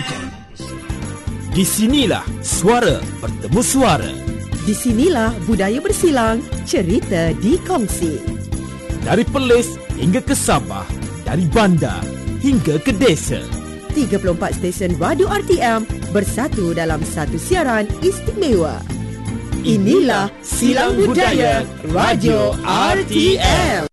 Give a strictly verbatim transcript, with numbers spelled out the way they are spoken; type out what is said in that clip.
Di sinilah suara bertemu suara. Di sinilah budaya bersilang, cerita dikongsi. Dari Perlis hingga ke Sabah, dari bandar hingga ke desa. tiga puluh empat stesen radio R T M bersatu dalam satu siaran istimewa. Inilah Silang Budaya Radio R T M.